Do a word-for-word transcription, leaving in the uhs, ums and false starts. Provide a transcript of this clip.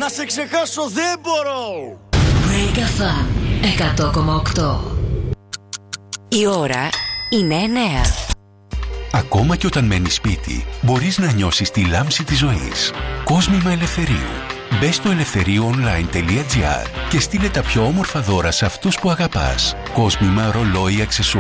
Να σε ξεχάσω δεν μπορώ. Break εφ εμ εκατό κόμμα οκτώ. Η ώρα είναι εννέα. Ακόμα και όταν μένεις σπίτι, μπορείς να νιώσεις τη λάμψη της ζωής. Κόσμημα ελευθερίου. Μπες στο ελευθερίοonline τελεία τζι άρ και στείλε τα πιο όμορφα δώρα σε αυτούς που αγαπάς. Κόσμημα, ρολόι, αξεσουάρ.